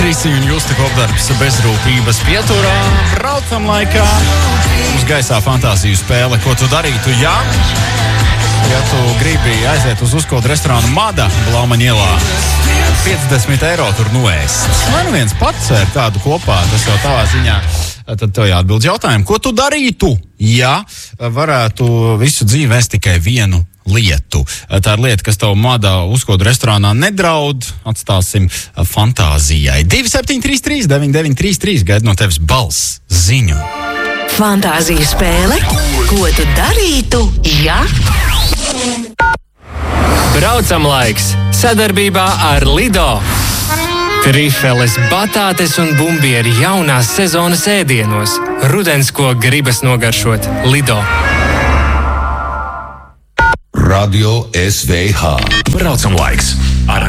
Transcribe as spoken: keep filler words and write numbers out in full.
Krīsī un Justa kopdarbs bezrūpības pieturā. Braucam laikā. Mums gaisā fantāziju spēle. Ko tu darītu, ja? Ja tu gribi aiziet uz uzkodu restorānu Mada Blaumaņa ielā, piecdesmit eiro tur noēst. Vai nu viens pats ar tādu kopā, tas jau tavā ziņā. Tad tev jāatbild jautājumu, ko tu darītu, ja varētu visu dzīvi ēst tikai vienu lietu. Tā ir lieta, kas tev Mada uzkodu restorānā nedraud, atstāsim fantāzijai. divi septiņi trīs trīs deviņi deviņi trīs trīs gaida no tevis balss ziņu. Fantāzija spēle, ko tu darītu, ja? Braucam laiks sadarbībā ar Lido. Trifeles, batātes un bumbieri jaunās sezonas ēdienos. Rudens, ko gribas nogaršot. Lido. Radio S V H. Braucam laiks.